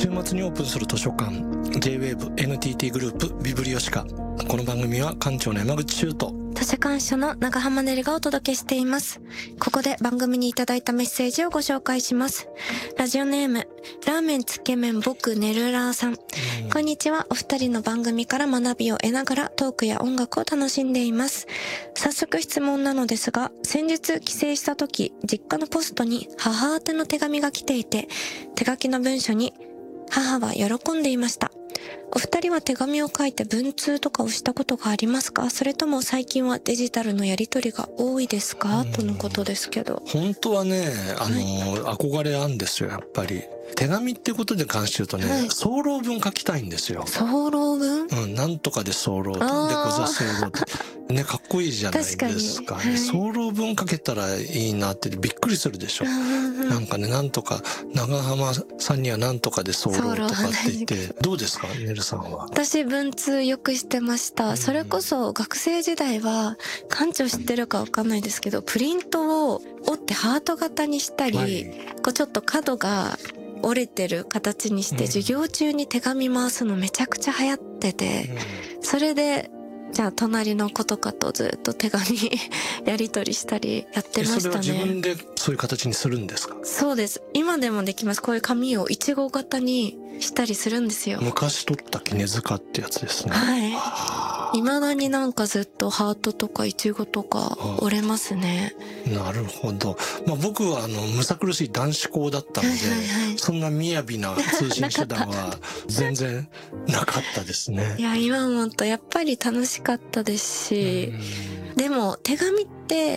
週末にオープンする図書館 J-WAVE NTT グループビブリオシカ。この番組は館長の山口修斗、 図書館主の長浜ねるがお届けしています。ここで番組にいただいたメッセージをご紹介します。ラジオネームラーメンつけ麺僕ねるらーさん、こんにちは。お二人の番組から学びを得ながらトークや音楽を楽しんでいます。早速質問なのですが、先日帰省した時、実家のポストに母宛ての手紙が来ていて、手書きの文書に母は喜んでいました。お二人は手紙を書いて文通とかをしたことがありますか？それとも最近はデジタルのやり取りが多いですか？とのことですけど。 本当はね、憧れあるんですよ、やっぱり。手紙ってことで関して言うとね、早漏文書きたいんですよ。 早漏文？ なんとかで早漏と、でこざ早漏と。ね、かっこいいじゃないですか。早漏文書けたらいいなってびっくりするでしょ。なんかね、なんとか、長浜さんにはなんとかで早漏とかって言って、どうですか、ねるさんは。 私、文通よくしてました。それこそ学生時代は、館長知ってるかわかんないですけど、プリントを折ってハート型にしたり、こうちょっと角が折れてる形にして、授業中に手紙回すのめちゃくちゃ流行ってて、それで、じゃあ隣の子とかとずっと手紙やり取りしたりやってましたね。 それは自分でそういう形にするんですか？ そうです。今でもできます。こういう紙をイチゴ型にしたりするんですよ。 昔取った絹塚ってやつですね。 はい。未だになんかずっとハートとかイチゴとか折れますね。 なるほど。まあ僕はむさ苦しい男子校だったので、そんな雅な通信手段は全然なかったですね。 いや、今思うとやっぱり楽しかったですし、でも手紙って、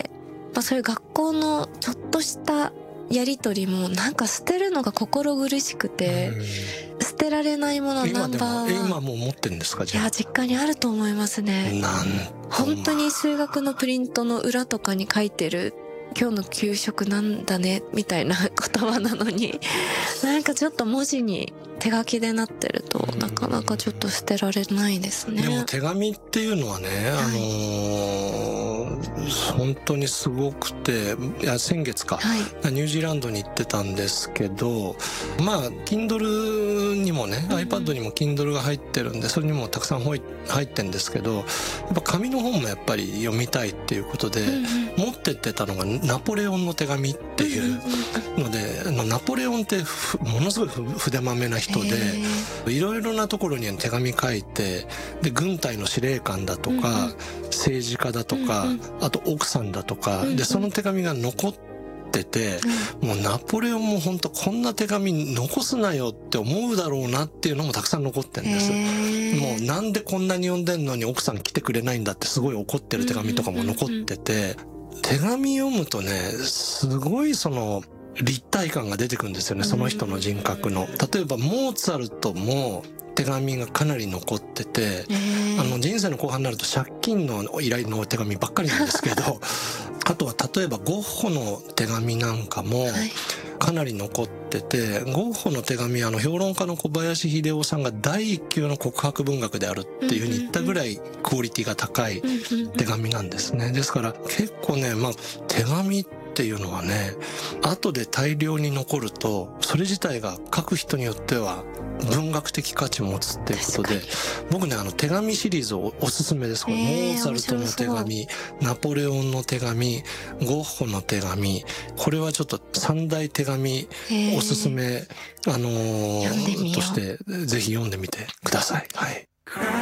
そういう学校のちょっとしたやりとりもなんか捨てるのが心苦しくて、捨てられないものナンバーは今もう持ってるんですか？じゃあ。 いや、実家にあると思いますね。本当に数学のプリントの裏とかに書いてる今日の給食なんだねみたいな言葉なのに、なんかちょっと文字に手書きでなってるとなかなかちょっと捨てられないですね。 でも手紙っていうのはね、本当にすごくて、先月か、ニュージーランドに行ってたんですけど、まあ Kindle にもね、iPad にも Kindle が入ってるんで、それにもたくさん入ってるんですけど、やっぱ紙の本もやっぱり読みたいっていうことで、持ってってたのがナポレオンの手紙っていうので、ナポレオンってものすごい筆まめな人で、いろいろなところに手紙書いて、で軍隊の司令官だとか、政治家だとか、あと奥さんだとか、でその手紙が残ってて、もうナポレオンも本当こんな手紙残すなよって思うだろうなっていうのもたくさん残ってるんです。もうなんでこんなに読んでんのに奥さん来てくれないんだってすごい怒ってる手紙とかも残ってて、手紙読むとね、すごい立体感が出てくるんですよね、その人の人格の。例えばモーツァルトも手紙がかなり残ってて、人生の後半になると借金の依頼の手紙ばっかりなんですけど、あとは例えばゴッホの手紙なんかもかなり残ってて、ゴッホの手紙評論家の小林秀夫さんが第一級の告白文学であるっていうふうに言ったぐらいクオリティが高い手紙なんですね。ですから結構ね、手紙っていうのはね、後で大量に残ると、それ自体が書く人によっては文学的価値を持つっていうことで、僕ね、手紙シリーズをおすすめです。これモーツァルトの手紙、ナポレオンの手紙、ゴッホの手紙、これはちょっと三大手紙おすすめ、としてぜひ読んでみてください。はい。